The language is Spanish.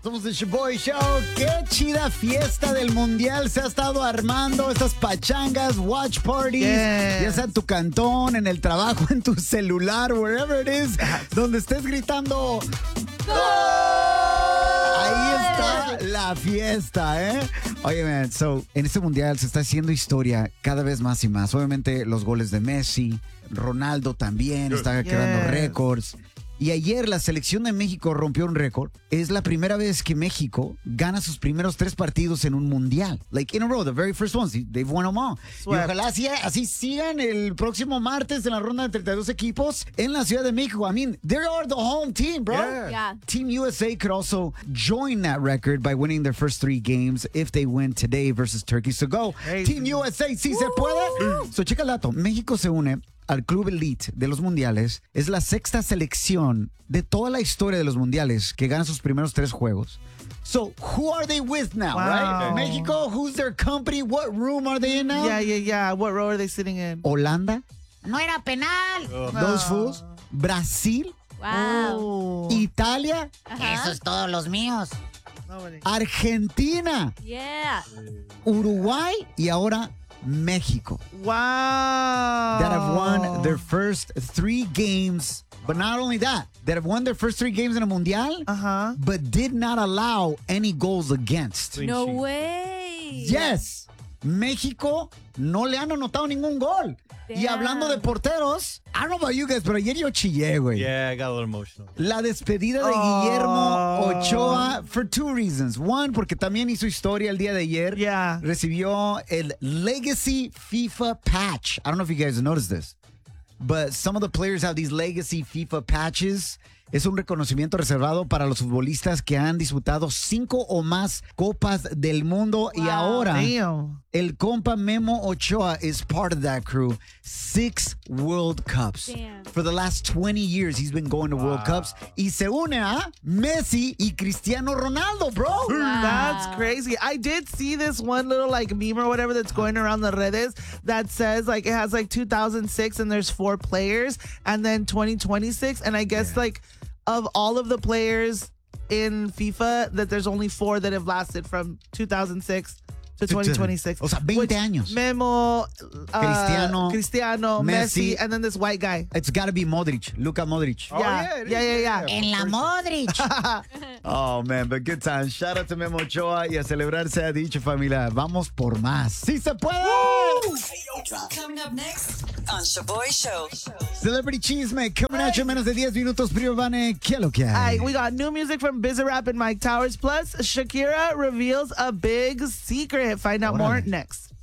Somos el Shoboy Show. Qué chida fiesta del mundial se ha estado armando. Estas pachangas, watch parties, ya sea en tu cantón, en el trabajo, en tu celular, wherever it is, donde estés gritando ¡Gol! Ahí está la fiesta, ¿eh? Oye, man, en este mundial se está haciendo historia cada vez más y más. Obviamente los goles de Messi, Ronaldo también está creando récords. Y ayer la selección de México rompió un récord. Es la primera vez que México gana sus primeros 3 partidos en un mundial. Like in a row, the very first ones. They've won them all. Y ojalá así sigan el próximo martes en la ronda de 32 equipos en la Ciudad de México. I mean, they are the home team, bro. Yeah. Team USA could also join that record by winning their first 3 games if they win today versus Turkey. So go, Team USA, si se puede. So checa el dato. México se une al Club Elite de los mundiales. Es la 6ª selección de toda la historia de los mundiales que gana sus primeros 3 juegos. So, who are they with now, right? Mexico, who's their company? What room are they in now? Yeah. What row are they sitting in? Holanda. No era penal. Those fools. Brasil. Wow. Italia. Esos todos los míos. Argentina. Yeah. Uruguay. Y ahora México. Wow. That have won their first 3 games. But not only that, that have won their first 3 games in a mundial, but did not allow any goals against. No way. Yes. México no le han anotado ningún gol. Damn. Y hablando de porteros, I don't know about you guys, pero ayer yo chillé, güey. Yeah, I got a little emotional. La despedida de Guillermo Ochoa for 2 reasons. One, porque también hizo historia el día de ayer. Yeah. Recibió el Legacy FIFA patch. I don't know if you guys noticed this, but some of the players have these Legacy FIFA patches. Es un reconocimiento reservado para los futbolistas que han disputado 5 o más Copas del Mundo. Y ahora el compa Memo Ochoa is part of that crew. 6 World Cups. Damn. For the last 20 years, he's been going to World Cups. Y se une a Messi y Cristiano Ronaldo, bro. That's crazy. I did see this one little like meme or whatever that's going around the redes that says like it has like 2006 and there's 4 players and then 2026 and I guess like of all of the players in FIFA that there's only 4 that have lasted from 2006 to 2026. O sea, 20 años. Memo, Cristiano, Messi, Messi, and then this white guy. It's got to be Modric, Luka Modric. Yeah. En la Modric. Oh, man, but good time. Shout out to Memo Ochoa y a celebrar se ha dicho, familia. Vamos por más. ¡Sí se puede! Coming up next on Shoboy Show. Celebrity Chisme coming at you en menos de 10 minutos. Primo Vane, ¿qué es lo que hay? We got new music from Bizarrap and Mike Towers. Plus, Shakira reveals a big secret. Find out more next.